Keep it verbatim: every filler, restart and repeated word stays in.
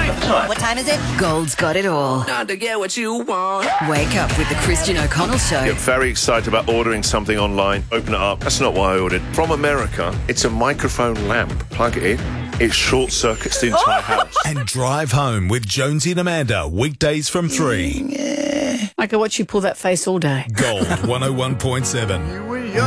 the time. What time is it? Gold's got it all. Not to get what you want. Wake up with the Christian O'Connell Show. Get very excited about ordering something online. Open it up. That's not what I ordered. From America, it's a microphone lamp. Plug it in. It short circuits the entire house. And drive home with Jonesy and Amanda, weekdays from three. I could watch you pull that face all day. Gold one oh one point seven.